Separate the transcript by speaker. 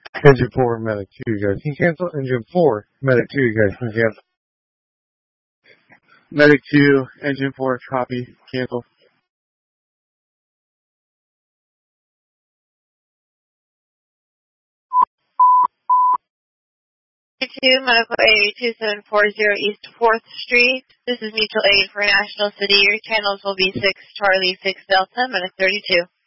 Speaker 1: Engine 4, Medic 2, you guys can cancel. Engine 4, Medic 2, you guys can cancel. Medic 2, Engine 4, copy, cancel.
Speaker 2: 2, Medical Aid 2740 East 4th Street. This is Mutual Aid for National City. Your channels will be 6 Charlie 6 Delta, Medic 32.